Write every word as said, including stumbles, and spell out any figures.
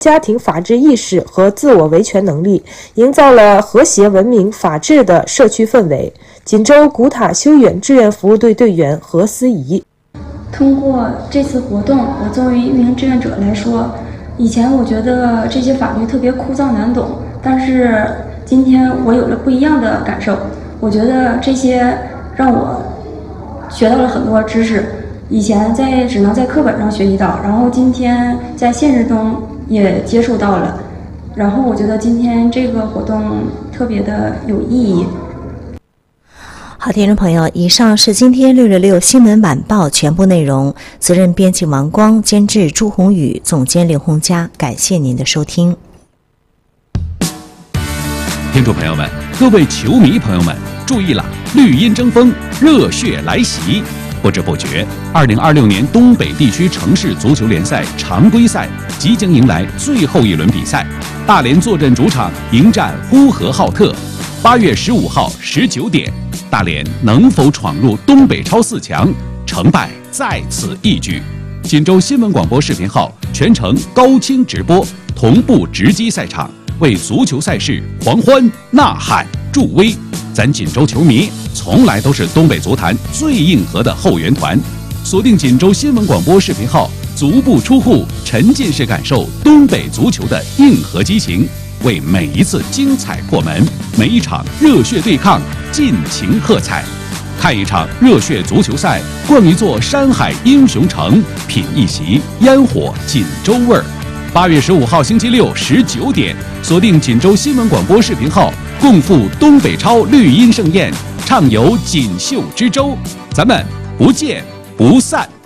家庭法治意识和自我维权能力，营造了和谐、文明、法治的社区氛围。锦州古塔修远志愿服务队队员何思怡： 通过这次活动，我作为一名志愿者来说，以前我觉得这些法律特别枯燥难懂，但是今天我有了不一样的感受。我觉得这些让我学到了很多知识，以前在只能在课本上学习到，然后今天在现实中也接触到了，然后我觉得今天这个活动特别的有意义。 好，听众朋友，以上是今天六六六新闻晚报全部内容。责任编辑王光，监制朱宏宇，总监刘洪佳。感谢您的收听。 听众朋友们，各位球迷朋友们，注意了，绿茵争锋，热血来袭！不知不觉，二零二六年东北地区城市足球联赛常规赛即将迎来最后一轮比赛。大连坐镇主场迎战呼和浩特。八月十五号十九点，大连能否闯入东北超四强？成败在此一举。锦州新闻广播视频号全程高清直播，同步直击赛场，为足球赛事狂欢呐喊助威。咱锦州球迷从来都是东北足坛最硬核的后援团，锁定锦州新闻广播视频号，足不出户，沉浸式感受东北足球的硬核激情，为每一次精彩破门，每一场热血对抗尽情喝彩。看一场热血足球赛，逛一座山海英雄城，品一席烟火锦州味儿。八月十五号星期六十九点，锁定锦州新闻广播视频号，共赴东北超绿茵盛宴，畅游锦绣之州，咱们不见不散。